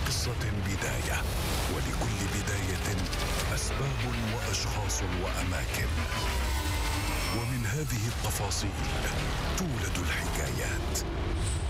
قصة بداية، ولكل بداية أسباب وأشخاص وأماكن، ومن هذه التفاصيل تولد الحكايات.